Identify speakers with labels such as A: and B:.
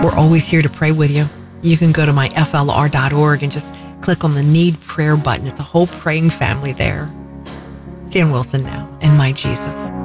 A: We're always here to pray with you. You can go to myflr.org and just click on the Need Prayer button. It's a whole praying family there. Dan Wilson now, and my Jesus.